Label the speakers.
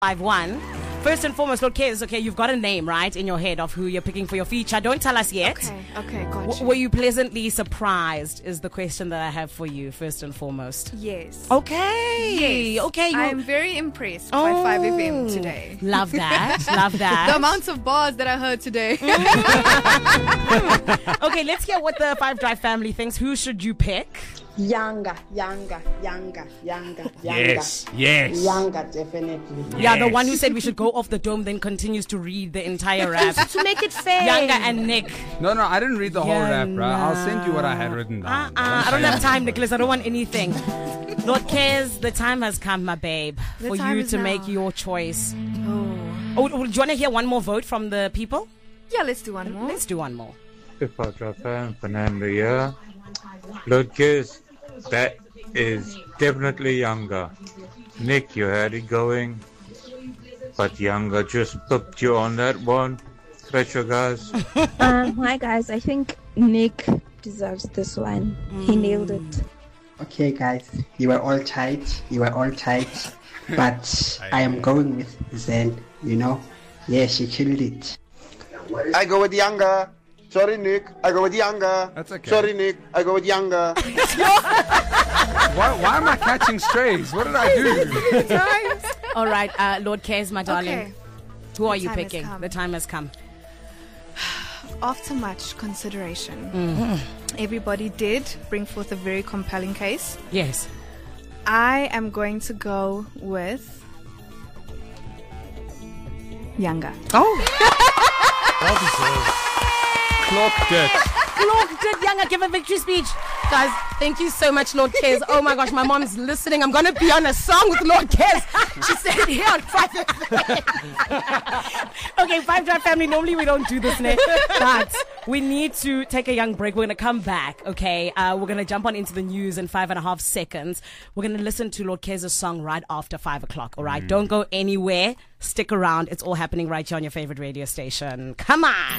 Speaker 1: 5-1. First and foremost, Lord Kez, okay, you've got a name, right, in your head of who you're picking for your feature. Don't tell us yet.
Speaker 2: Okay, gotcha.
Speaker 1: Were you pleasantly surprised is the question that I have for you, first and foremost.
Speaker 2: Yes.
Speaker 1: Okay.
Speaker 2: Yes.
Speaker 1: Okay.
Speaker 2: I'm very impressed by 5FM today.
Speaker 1: Love that. Love that.
Speaker 2: The amounts of bars that I heard today.
Speaker 1: Okay, let's hear what the Five Drive family thinks. Who should you pick?
Speaker 3: Younger.
Speaker 4: Yes.
Speaker 3: Younger, definitely.
Speaker 1: Yeah, the one who said we should go off the dome, then continues to read the entire rap.
Speaker 3: To make it fair.
Speaker 1: Younger and Nick.
Speaker 4: No, I didn't read the whole rap, bro. I'll send you what I had written down.
Speaker 1: I don't have time, Nicholas. I don't want anything. Lord Kez, the time has come, my babe, for you to make your choice. Oh, do you want to hear one more vote from the people?
Speaker 2: Yeah, let's do one more.
Speaker 1: Let's do one more.
Speaker 5: If I drop in Fernando, yeah. Lord Kiz, that is definitely Younger. Nick, you had it going, but Younger just booked you on that one. Retro guys.
Speaker 6: Hi guys, I think Nick deserves this one. He nailed it.
Speaker 7: Okay guys, you were all tight, but I am going with Zen, you know? Yeah, she killed it.
Speaker 8: I go with Younger. Sorry, Nick. I go with Younger.
Speaker 4: That's okay.
Speaker 8: Sorry, Nick. I go with Younger.
Speaker 4: Why am I catching strays? What did I do?
Speaker 1: All right, Lord Kez, my darling.
Speaker 2: Okay.
Speaker 1: Who are you
Speaker 2: time has
Speaker 1: picking?
Speaker 2: come.
Speaker 1: The time has come.
Speaker 2: After much consideration, everybody did bring forth a very compelling case.
Speaker 1: Yes.
Speaker 2: I am going to go with Younger.
Speaker 4: Well deserved. Clocked it.
Speaker 1: Clocked it, Younger. Give a victory speech.
Speaker 9: Guys, thank you so much, Lord Kez. Oh my gosh, my mom's listening. I'm going to be on a song with Lord Kez. She said it here on Friday.
Speaker 1: Okay, Five Drive family, normally we don't do this, but we need to take a young break. We're going to come back, okay? We're going to jump on into the news in 5.5 seconds. We're going to listen to Lord Kez's song right after 5 o'clock, all right? Don't go anywhere. Stick around. It's all happening right here on your favorite radio station. Come on.